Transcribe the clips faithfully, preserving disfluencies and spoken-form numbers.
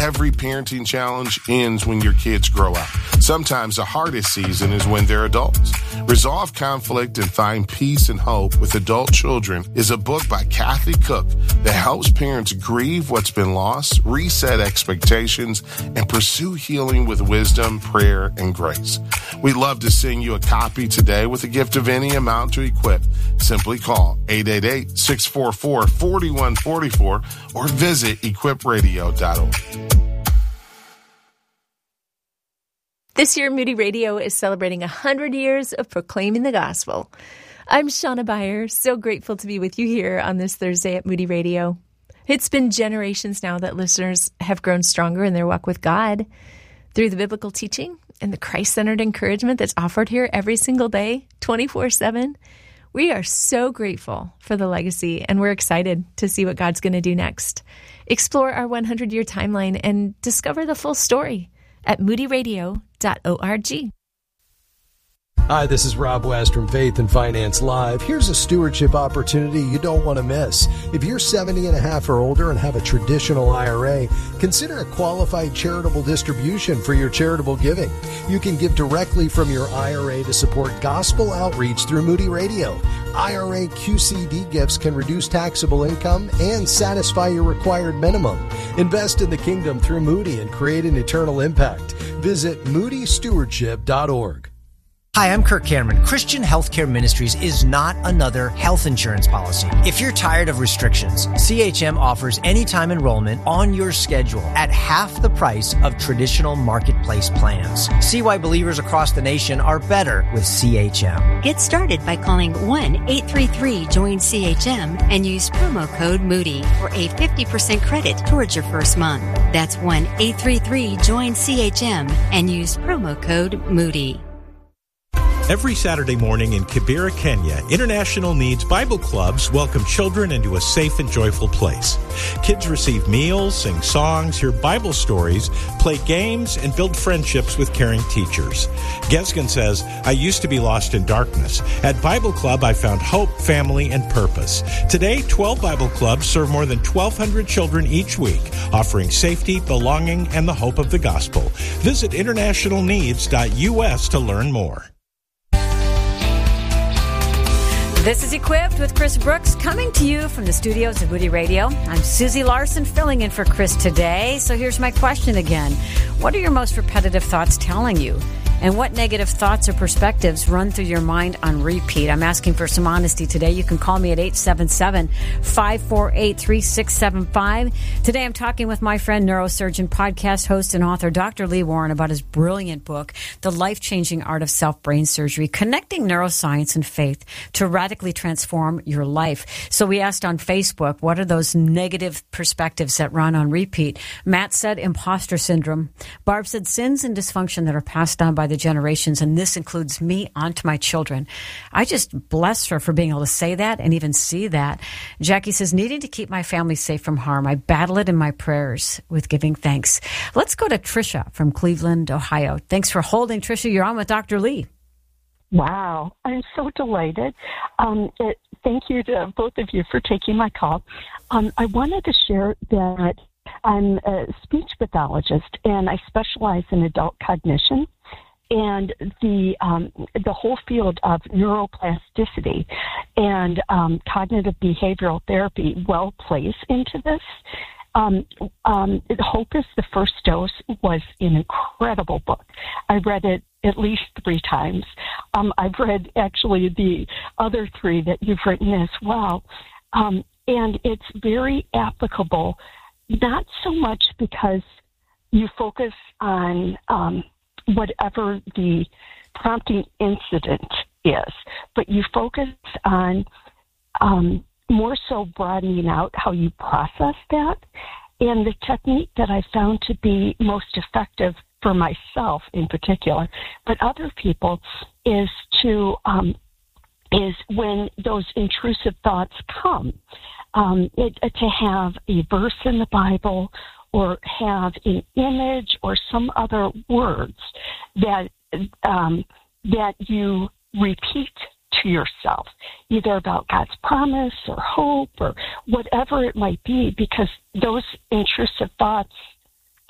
Every parenting challenge ends when your kids grow up. Sometimes the hardest season is when they're adults. Resolve Conflict and Find Peace and Hope with Adult Children is a book by Kathy Cook that helps parents grieve what's been lost, reset expectations, and pursue healing with wisdom, prayer, and grace. We'd love to send you a copy today with a gift of any amount to equip. Simply call eight eight eight, six four four, four one four four or visit equip radio dot org. This year, Moody Radio is celebrating one hundred years of proclaiming the gospel. I'm Shauna Beyer, so grateful to be with you here on this Thursday at Moody Radio. It's been generations now that listeners have grown stronger in their walk with God through the biblical teaching and the Christ-centered encouragement that's offered here every single day, twenty-four seven. We are so grateful for the legacy, and we're excited to see what God's going to do next. Explore our one hundred-year timeline and discover the full story at moody radio dot org. Hi, this is Rob West from Faith and Finance Live. Here's a stewardship opportunity you don't want to miss. If you're seventy and a half or older and have a traditional I R A, consider a qualified charitable distribution for your charitable giving. You can give directly from your I R A to support gospel outreach through Moody Radio. I R A Q C D gifts can reduce taxable income and satisfy your required minimum. Invest in the kingdom through Moody and create an eternal impact. Visit moody stewardship dot org. Hi, I'm Kirk Cameron. Christian Healthcare Ministries is not another health insurance policy. If you're tired of restrictions, C H M offers anytime enrollment on your schedule at half the price of traditional marketplace plans. See why believers across the nation are better with C H M. Get started by calling one eight three three join C H M and use promo code Moody for a fifty percent credit towards your first month. That's one eight three three join C H M and use promo code Moody. Every Saturday morning in Kibera, Kenya, International Needs Bible Clubs welcome children into a safe and joyful place. Kids receive meals, sing songs, hear Bible stories, play games, and build friendships with caring teachers. Gesgen says, I used to be lost in darkness. At Bible Club, I found hope, family, and purpose. Today, twelve Bible Clubs serve more than twelve hundred children each week, offering safety, belonging, and the hope of the gospel. Visit international needs dot U S to learn more. This is Equipped with Chris Brooks, coming to you from the studios of Moody Radio. I'm Susie Larson, filling in for Chris today. So here's my question again. What are your most repetitive thoughts telling you? And what negative thoughts or perspectives run through your mind on repeat? I'm asking for some honesty today. You can call me at eight seven seven, five four eight, three six seven five. Today I'm talking with my friend, neurosurgeon, podcast host, and author Doctor Lee Warren about his brilliant book, The Life-Changing Art of Self-Brain Surgery, Connecting Neuroscience and Faith to Radically Transform Your Life. So we asked on Facebook, what are those negative perspectives that run on repeat? Matt said imposter syndrome. Barb said sins and dysfunction that are passed on by the generations, and this includes me onto my children. I just bless her for being able to say that and even see that. Jackie says, needing to keep my family safe from harm. I battle it in my prayers with giving thanks. Let's go to Tricia from Cleveland, Ohio. Thanks for holding, Tricia. You're on with Doctor Lee. Wow. I'm so delighted. Um, it, thank you to both of you for taking my call. Um, I wanted to share that I'm a speech pathologist, and I specialize in adult cognition. And the um, the whole field of neuroplasticity and um, cognitive behavioral therapy well plays into this. Um, um, Hope is the First Dose was an incredible book. I read it at least three times. Um, I've read actually the other three that you've written as well. Um, and it's very applicable, not so much because you focus on um, whatever the prompting incident is, but you focus on um, more so broadening out how you process that. And the technique that I found to be most effective for myself in particular, but other people, is to um, is when those intrusive thoughts come, um, it, to have a verse in the Bible or have an image or some other words that um, that you repeat to yourself, either about God's promise or hope or whatever it might be, because those intrusive thoughts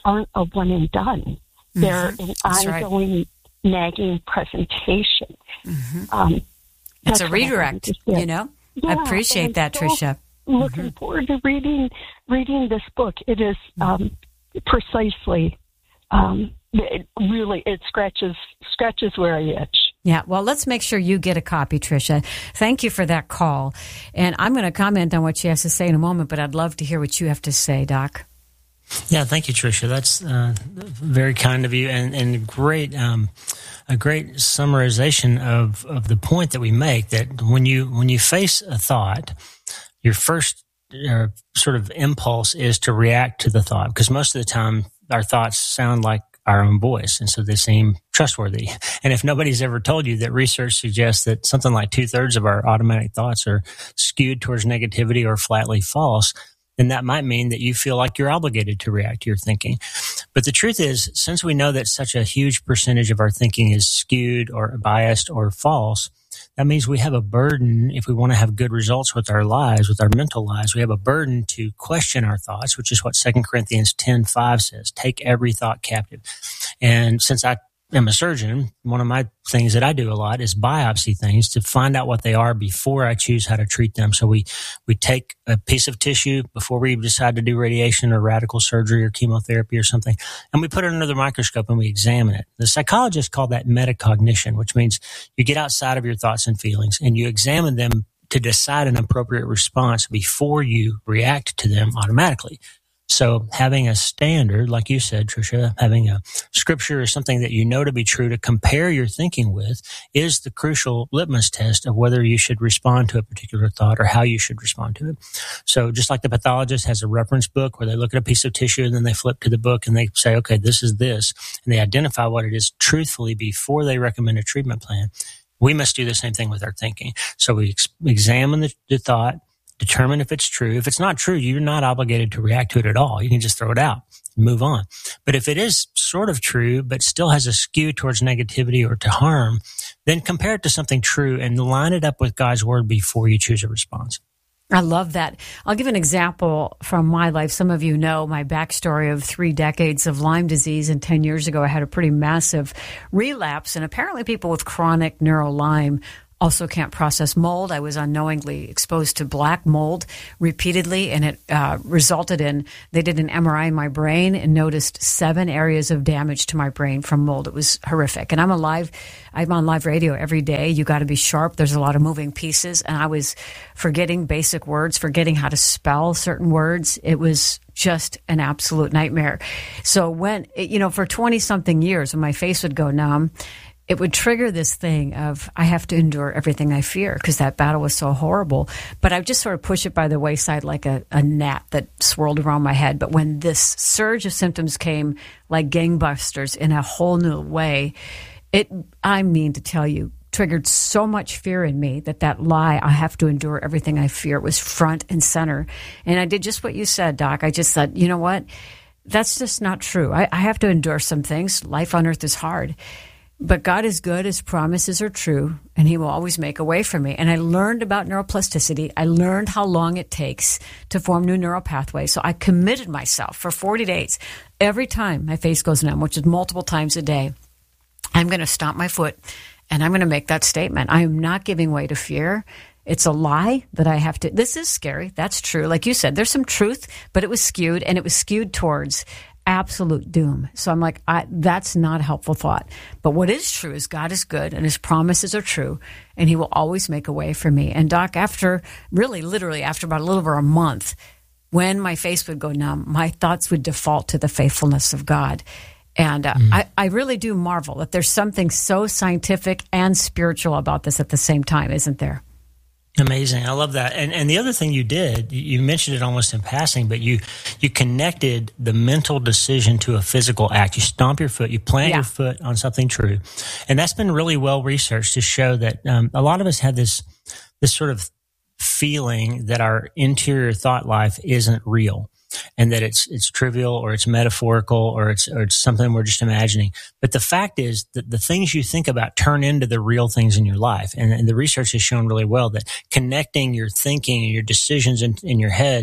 aren't a one and done. They're Mm-hmm. an That's ongoing, right. nagging presentation. Mm-hmm. Um, It's that's a what I redirect, wanted to say. you know? Yeah, I appreciate and that, so Tricia. Looking Mm-hmm. forward to reading reading this book. It is um, precisely, um, it really, it scratches scratches where I itch. Yeah, well, let's make sure you get a copy, Tricia. Thank you for that call. And I'm going to comment on what she has to say in a moment, but I'd love to hear what you have to say, Doc. Yeah, thank you, Tricia. That's uh, very kind of you, and and great, um, a great summarization of, of the point that we make. That when you when you face a thought, your first uh, sort of impulse is to react to the thought, because most of the time our thoughts sound like our own voice, and so they seem trustworthy. And if nobody's ever told you that research suggests that something like two thirds of our automatic thoughts are skewed towards negativity or flatly false, then that might mean that you feel like you're obligated to react to your thinking. But the truth is, since we know that such a huge percentage of our thinking is skewed or biased or false, that means we have a burden, if we want to have good results with our lives, with our mental lives, we have a burden to question our thoughts, which is what Second Corinthians ten five says, take every thought captive. And since I am a surgeon, one of my things that I do a lot is biopsy things to find out what they are before I choose how to treat them. So we, we take a piece of tissue before we decide to do radiation or radical surgery or chemotherapy or something, and we put it under the microscope and we examine it. The psychologists call that metacognition, which means you get outside of your thoughts and feelings and you examine them to decide an appropriate response before you react to them automatically. So having a standard, like you said, Tricia, having a scripture or something that you know to be true to compare your thinking with is the crucial litmus test of whether you should respond to a particular thought or how you should respond to it. So just like the pathologist has a reference book where they look at a piece of tissue and then they flip to the book and they say, okay, this is this, and they identify what it is truthfully before they recommend a treatment plan, we must do the same thing with our thinking. So we ex- examine the, the thought, determine if it's true. If it's not true, you're not obligated to react to it at all. You can just throw it out and move on. But if it is sort of true, but still has a skew towards negativity or to harm, then compare it to something true and line it up with God's word before you choose a response. I love that. I'll give an example from my life. Some of you know my backstory of three decades of Lyme disease, and ten years ago I had a pretty massive relapse, and apparently people with chronic neuro-Lyme also can't process mold. I was unknowingly exposed to black mold repeatedly, and it uh, resulted in, they did an M R I in my brain and noticed seven areas of damage to my brain from mold. It was horrific. And I'm alive, I'm on live radio every day. You got to be sharp. There's a lot of moving pieces. And I was forgetting basic words, forgetting how to spell certain words. It was just an absolute nightmare. So when, you know, for twenty something years, when my face would go numb, it would trigger this thing of, I have to endure everything I fear because that battle was so horrible. But I would just sort of push it by the wayside like a, a gnat that swirled around my head. But when this surge of symptoms came like gangbusters in a whole new way, it, I mean to tell you, triggered so much fear in me that that lie, I have to endure everything I fear, was front and center. And I did just what you said, Doc. I just said, you know what? That's just not true. I, I have to endure some things. Life on earth is hard. But God is good, His promises are true, and He will always make a way for me. And I learned about neuroplasticity. I learned how long it takes to form new neural pathways. So I committed myself for forty days. Every time my face goes numb, which is multiple times a day, I'm going to stomp my foot, and I'm going to make that statement. I am not giving way to fear. It's a lie that I have to, this is scary. That's true. Like you said, there's some truth, but it was skewed, and it was skewed towards absolute doom. So I'm like, I, that's not a helpful thought. But what is true is God is good and His promises are true, and He will always make a way for me. And Doc, after really, literally after about a little over a month, when my face would go numb, my thoughts would default to the faithfulness of God. And uh, mm. I, I really do marvel that there's something so scientific and spiritual about this at the same time, isn't there? Amazing. I love that. And and the other thing you did, you mentioned it almost in passing, but you you connected the mental decision to a physical act. You stomp your foot, you plant yeah. your foot on something true. And that's been really well researched to show that um, a lot of us have this this sort of feeling that our interior thought life isn't real, and that it's it's trivial or it's metaphorical or it's or it's something we're just imagining. But the fact is that the things you think about turn into the real things in your life. And, and the research has shown really well that connecting your thinking and your decisions in, in your head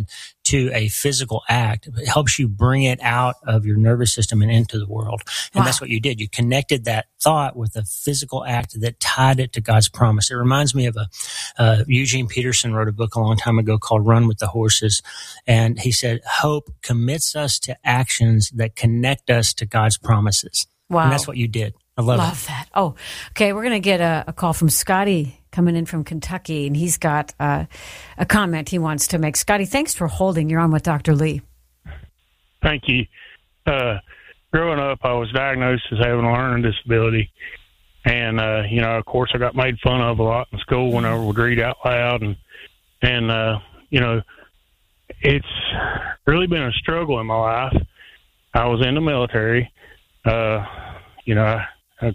to a physical act. It helps you bring it out of your nervous system and into the world. And wow. That's what you did. You connected that thought with a physical act that tied it to God's promise. It reminds me of a, uh, Eugene Peterson wrote a book a long time ago called Run with the Horses. And he said, hope commits us to actions that connect us to God's promises. Wow. And that's what you did. I love, love it. that. Oh, okay. We're going to get a, a call from Scotty coming in from Kentucky, and he's got uh, a comment he wants to make. Scotty, thanks for holding. You're on with Doctor Lee. Thank you. Uh, growing up, I was diagnosed as having a learning disability. And, uh, you know, of course, I got made fun of a lot in school when I would read out loud. And, and uh, you know, it's really been a struggle in my life. I was in the military. Uh, you know, I, I,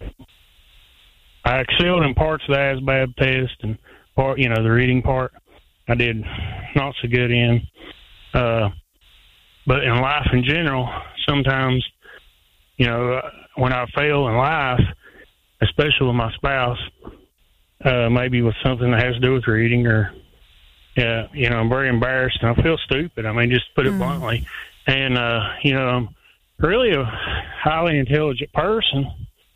I excelled in parts of the A S V A B test and part, you know, the reading part I did not so good in. Uh, but in life in general, sometimes, you know, when I fail in life, especially with my spouse, uh, maybe with something that has to do with reading or, uh, you know, I'm very embarrassed and I feel stupid. I mean, just to put it mm. bluntly. And, uh, you know, I'm really a highly intelligent person.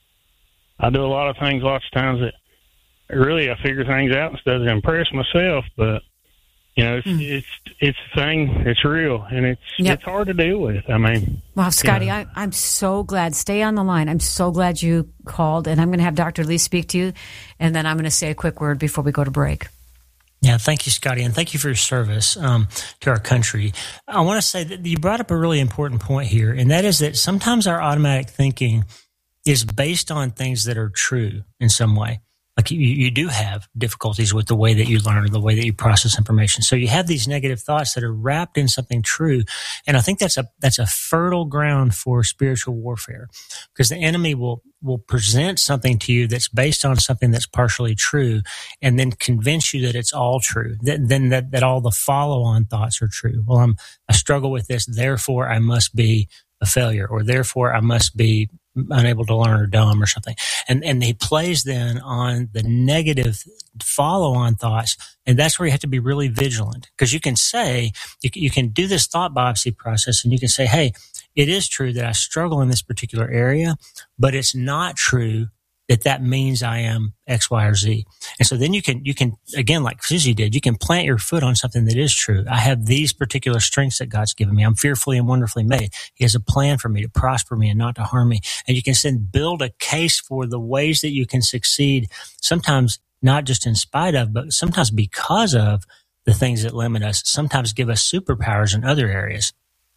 I do a lot of things lots of times that really I figure things out instead of impress myself, but you know, it's mm. it's it's a thing. It's real, and it's yep. it's hard to deal with. I mean, wow, Scotty, you know. I, I'm so glad. Stay on the line. I'm so glad you called, and I'm going to have Doctor Lee speak to you, and then I'm going to say a quick word before we go to break. Yeah, thank you, Scotty, and thank you for your service um, to our country. I want to say that you brought up a really important point here, and that is that sometimes our automatic thinking is based on things that are true in some way. Like you, you do have difficulties with the way that you learn or the way that you process information. So you have these negative thoughts that are wrapped in something true. And I think that's a, that's a fertile ground for spiritual warfare, because the enemy will, will present something to you that's based on something that's partially true and then convince you that it's all true. That, then that, that all the follow on thoughts are true. Well, I'm, I struggle with this. Therefore I must be a failure, or therefore I must be unable to learn or dumb or something. And and he plays then on the negative follow-on thoughts. And that's where you have to be really vigilant, because you can say, you, you can do this thought biopsy process and you can say, hey, it is true that I struggle in this particular area, but it's not true that that means I am X, Y, or Z. And so then you can, you can, again, like Susie did, you can plant your foot on something that is true. I have these particular strengths that God's given me. I'm fearfully and wonderfully made. He has a plan for me to prosper me and not to harm me. And you can then build a case for the ways that you can succeed, sometimes not just in spite of, but sometimes because of the things that limit us, sometimes give us superpowers in other areas.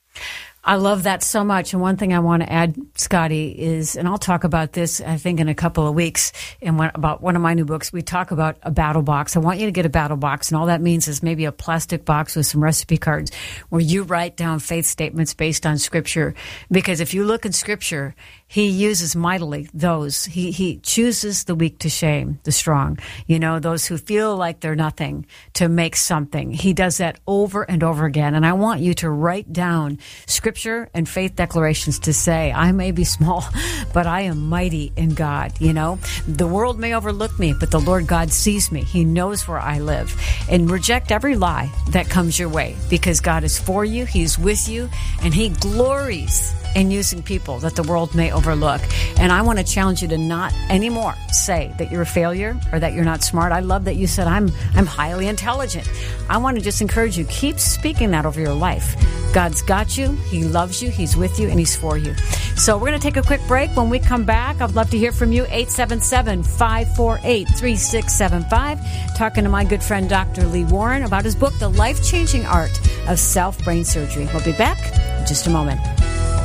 I love that so much. And one thing I want to add, Scotty, is, and I'll talk about this, I think, in a couple of weeks, in one, about one of my new books, we talk about a battle box. I want you to get a battle box, and all that means is maybe a plastic box with some recipe cards where you write down faith statements based on Scripture. Because if you look in Scripture, he uses mightily those. He, he chooses the weak to shame the strong. You know, those who feel like they're nothing to make something. He does that over and over again. And I want you to write down Scripture and faith declarations to say, I may be small, but I am mighty in God. You know, the world may overlook me, but the Lord God sees me. He knows where I live. And reject every lie that comes your way, because God is for you. He's with you, and he glories in using people that the world may overlook. And I want to challenge you to not anymore say that you're a failure or that you're not smart. I love that you said, I'm I'm highly intelligent. I want to just encourage you, keep speaking that over your life. God's got you. He loves you. He's with you, and he's for you. So we're going to take a quick break. When we come back, I'd love to hear from you. eight seven seven, five four eight, three six seven five. Talking to my good friend, Doctor Lee Warren, about his book, The Life-Changing Art of Self-Brain Surgery. We'll be back in just a moment.